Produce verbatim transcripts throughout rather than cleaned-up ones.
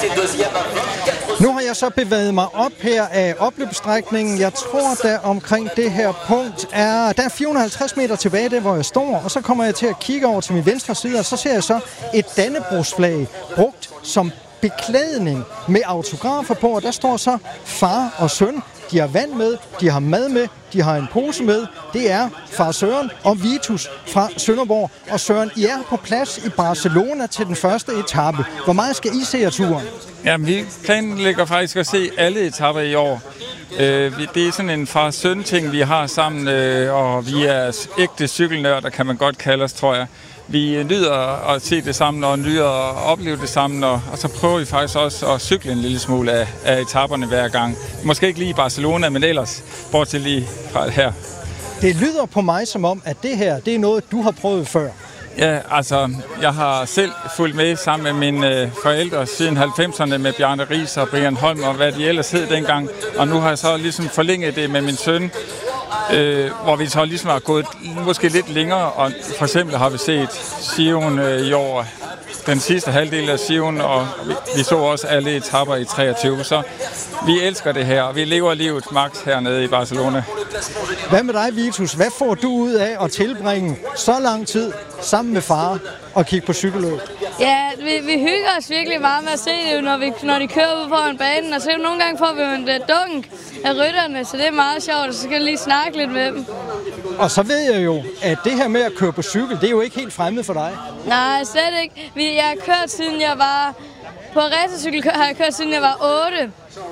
Nu har jeg så bevæget mig op her af opløbsstrækningen. Jeg tror, der omkring det her punkt er... Der er fire hundrede og halvtreds meter tilbage, der hvor jeg står, og så kommer jeg til at kigge over til min venstre side, og så ser jeg så et dannebrogsflag brugt som beklædning med autografer på, og der står så far og søn. De har vand med, de har mad med, de har en pose med. Det er far Søren og Vitus fra Sønderborg. Og Søren, I er på plads i Barcelona til den første etape. Hvor meget skal I se af turen? Jamen, vi planlægger faktisk at se alle etapper i år. Det er sådan en far-søn-ting, vi har sammen, og vi er ægte cykelnørder, kan man godt kalde os, tror jeg. Vi nyder at se det sammen og nyder at opleve det sammen, og, og så prøver vi faktisk også at cykle en lille smule af, af etaperne hver gang. Måske ikke lige i Barcelona, men ellers bortset lige fra her. Det lyder på mig som om, at det her det er noget, du har prøvet før. Ja, altså, jeg har selv fulgt med sammen med mine øh, forældre siden halvfemserne med Bjarne Riis og Brian Holm og hvad de ellers hed dengang. Og nu har jeg så ligesom forlænget det med min søn, øh, hvor vi så ligesom har gået måske lidt længere. Og for eksempel har vi set Sion øh, i år, den sidste halvdel af Sion, og vi, vi så også alle etapper i treogtyve. Så vi elsker det her, og vi lever livet max hernede i Barcelona. Hvad med dig, Vitus? Hvad får du ud af at tilbringe så lang tid sammen med far og kigge på cykelløb? Ja, vi, vi hygger os virkelig meget med at se det, når, vi, når de kører ud foran banen. Og så nogle gange får vi jo en dunk af rytterne, så det er meget sjovt, og så skal vi lige snakke lidt med dem. Og så ved jeg jo, at det her med at køre på cykel, det er jo ikke helt fremmed for dig. Nej, slet ikke. Jeg har kørt siden jeg var... På racercykel har jeg kørt siden jeg var otte.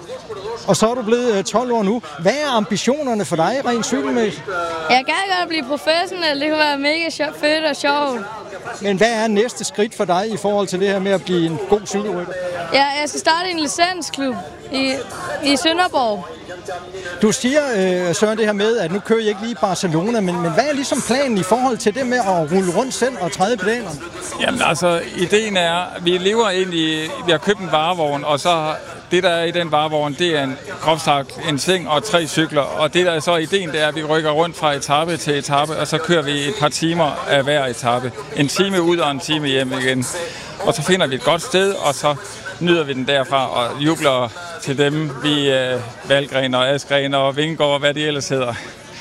Og så er du blevet tolv år nu. Hvad er ambitionerne for dig rent cykelmæssigt? Jeg kan godt blive professionel. Det kunne være mega fedt og sjovt. Men hvad er næste skridt for dig i forhold til det her med at blive en god cykelrytter? Ja, jeg skal starte en licensklub i, i Sønderborg. Du siger, øh, Søren, det her med, at nu kører jeg ikke lige i Barcelona, men, men hvad er ligesom planen i forhold til det med at rulle rundt selv og træde pedalerne? Jamen altså, ideen er, at vi lever ind i, vi har købt en varevogn, og så det der er i den varevogn, det er en groft en seng og tre cykler, og det der er så ideen, det er, at vi rykker rundt fra etape til etape, og så kører vi et par timer af hver etape. En time ud og en time hjem igen. Og så finder vi et godt sted, og så nyder vi den derfra og jubler til dem, vi øh, Valgren og Askren og Vingegaard og hvad de ellers hedder.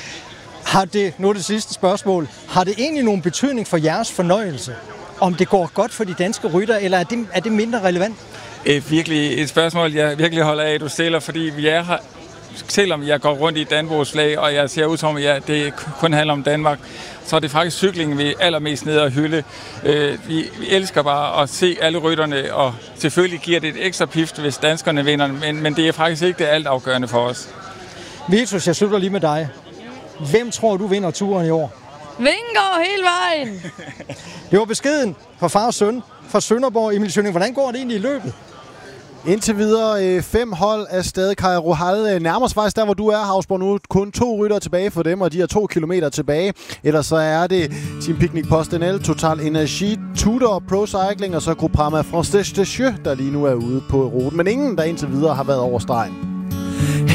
Har det, nu er det sidste spørgsmål, har det egentlig nogen betydning for jeres fornøjelse, om det går godt for de danske rytter, eller er det, er det mindre relevant? Et, virkelig, et spørgsmål, jeg virkelig holder af, at du stiller, fordi vi er her, selvom jeg går rundt i Dannebrog's flag, og jeg ser ud som, at det kun handler om Danmark, så er det faktisk cyklingen, vi er allermest nede og hylde. Øh, vi, vi elsker bare at se alle rytterne, og selvfølgelig giver det et ekstra pift, hvis danskerne vinder, men, men det er faktisk ikke det altafgørende for os. Vitus, jeg slutter lige med dig. Hvem tror du vinder turen i år? Vingegaard hele vejen! Det var beskeden fra far og søn fra Sønderborg. Emil Schønning, hvordan går det egentlig i løbet? Indtil videre øh, fem hold af stadig. Kaj Rohal nærmer sig faktisk der, hvor du er, Hausborg. Nu kun to rytter tilbage for dem, og de har to kilometer tilbage. Ellers så er det Team Picnic PostNL, Total Energi, Tudor Pro Cycling og så Groupama France Deschaux, der lige nu er ude på ruten. Men ingen, der indtil videre har været over stregen.